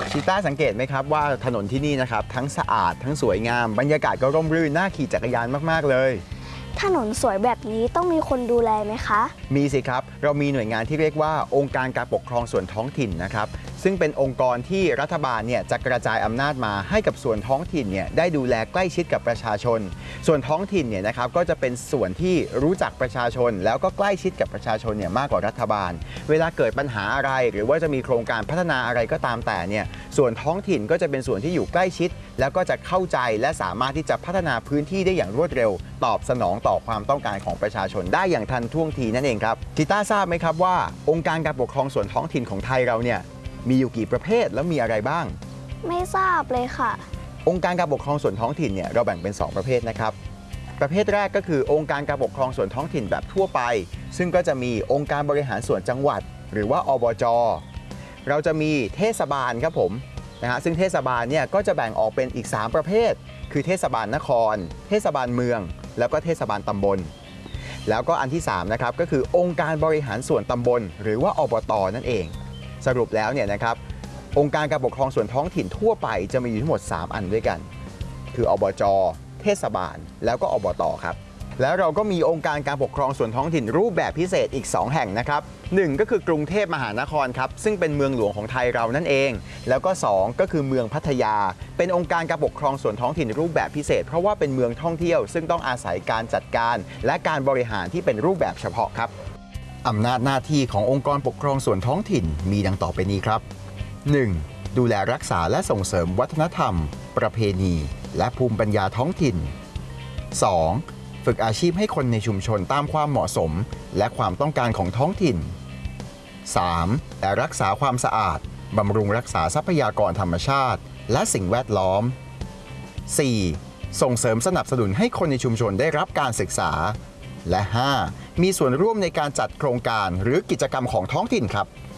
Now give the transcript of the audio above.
ชีต้าสังเกตไหมครับว่าถนนที่นี่นะครับทั้งสะอาดทั้งสวยงามบรรยากาศก็ร่มรื่นน่าขี่จักรยานมากๆเลยถนนสวยแบบนี้ต้องมีคนดูแลไหมคะมีสิครับเรามีหน่วยงานที่เรียกว่าองค์การการปกครองส่วนท้องถิ่นนะครับซึ่งเป็นองค์กรที่รัฐบาลเนี่ยจะกระจายอำนาจมาให้กับส่วนท้องถิ่นเนี่ยได้ดูแลใกล้ชิดกับประชาชนส่วนท้องถิ่นเนี่ยนะครับก็จะเป็นส่วนที่รู้จักประชาชนแล้วก็ใกล้ชิดกับประชาชนเนี่ยมากกว่ารัฐบาลเวลาเกิดปัญหาอะไรหรือว่าจะมีโครงการพัฒนาอะไรก็ตามแต่เนี่ยส่วนท้องถิ่นก็จะเป็นส่วนที่อยู่ใกล้ชิดแล้วก็จะเข้าใจและสามารถที่จะพัฒนาพื้นที่ได้อย่างรวดเร็วตอบสนองต่อความต้องการของประชาชนได้อย่างทันท่วงทีนั่นเองครับจิต้าทราบไหมครับว่าองค์การการปกครองส่วนท้องถิ่นของไทยเราเนี่ยมีอยู่กี่ประเภทแล้วมีอะไรบ้างไม่ทราบเลยค่ะองค์การการปกครองส่วนท้องถิ่นเนี่ยเราแบ่งเป็น2ประเภทนะครับประเภทแรกก็คือองค์การการปกครองส่วนท้องถิ่นแบบทั่วไปซึ่งก็จะมีองค์การบริหารส่วนจังหวัดหรือว่าอบจ.เราจะมีเทศบาลครับผมนะฮะซึ่งเทศบาลเนี่ยก็จะแบ่งออกเป็นอีก3ประเภทคือเทศบาลนครเทศบาลเมืองแล้วก็เทศบาลตำบลแล้วก็อันที่3นะครับก็คือองค์การบริหารส่วนตำบลหรือว่าอบต.นั่นเองสรุปแล้วเนี่ยนะครับองค์การการปกครองส่วนท้องถิ่นทั่วไปจะมีอยู่ทั้งหมด3อันด้วยกันคืออบจ.เทศบาลแล้วก็อบต.ครับแล้วเราก็มีองค์การการปกครองส่วนท้องถิ่นรูปแบบพิเศษอีก2แห่งนะครับ1ก็คือกรุงเทพมหานครครับซึ่งเป็นเมืองหลวงของไทยเรานั่นเองแล้วก็2ก็คือเมืองพัทยาเป็นองค์การการปกครองส่วนท้องถิ่นรูปแบบพิเศษเพราะว่าเป็นเมืองท่องเที่ยวซึ่งต้องอาศัยการจัดการและการบริหารที่เป็นรูปแบบเฉพาะครับอำนาจหน้าที่ขององค์กรปกครองส่วนท้องถิ่นมีดังต่อไปนี้ครับ 1. ดูแลรักษาและส่งเสริมวัฒนธรรมประเพณีและภูมิปัญญาท้องถิ่น 2. ฝึกอาชีพให้คนในชุมชนตามความเหมาะสมและความต้องการของท้องถิ่น 3. และรักษาความสะอาดบำรุงรักษาทรัพยากรธรรมชาติและสิ่งแวดล้อม 4. ส่งเสริมสนับสนุนให้คนในชุมชนได้รับการศึกษาและ 5. มีส่วนร่วมในการจัดโครงการหรือกิจกรรมของท้องถิ่นครับ